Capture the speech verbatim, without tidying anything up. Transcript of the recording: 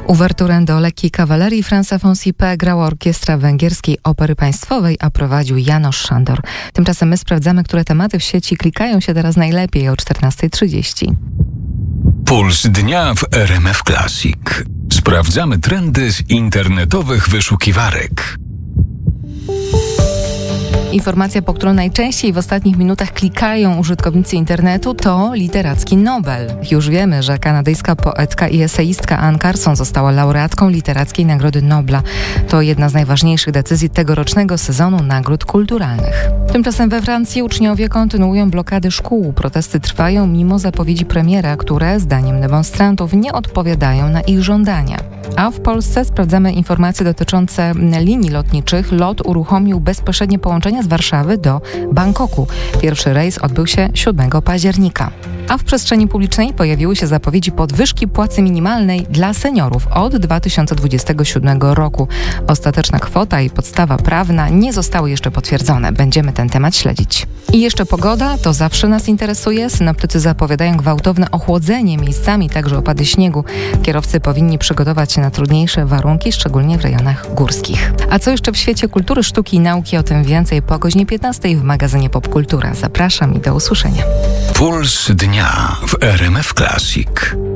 Uwerturę do Lekkiej Kawalerii Franza Fonsipe grała orkiestra Węgierskiej Opery Państwowej, a prowadził János Sándor. Tymczasem my sprawdzamy, które tematy w sieci klikają się teraz najlepiej o czternasta trzydzieści. Puls dnia w R M F Classic. Sprawdzamy trendy z internetowych wyszukiwarek. Informacja, po którą najczęściej w ostatnich minutach klikają użytkownicy internetu, to literacki Nobel. Już wiemy, że kanadyjska poetka i eseistka Anne Carson została laureatką Literackiej Nagrody Nobla. To jedna z najważniejszych decyzji tegorocznego sezonu nagród kulturalnych. Tymczasem we Francji uczniowie kontynuują blokady szkół. Protesty trwają mimo zapowiedzi premiera, które, zdaniem demonstrantów, nie odpowiadają na ich żądania. A w Polsce sprawdzamy informacje dotyczące linii lotniczych. LOT uruchomił bezpośrednie połączenie z Warszawy do Bangkoku. Pierwszy rejs odbył się siódmego października. A w przestrzeni publicznej pojawiły się zapowiedzi podwyżki płacy minimalnej dla seniorów od dwa tysiące dwudziestego siódmego roku. Ostateczna kwota i podstawa prawna nie zostały jeszcze potwierdzone. Będziemy ten temat śledzić. I jeszcze pogoda, to zawsze nas interesuje. Synoptycy zapowiadają gwałtowne ochłodzenie, miejscami także opady śniegu. Kierowcy powinni przygotować się na trudniejsze warunki, szczególnie w rejonach górskich. A co jeszcze w świecie kultury, sztuki i nauki? O tym więcej po godzinie piętnastej w magazynie Popkultura. Zapraszam i do usłyszenia. Puls dnia w R M F Classic.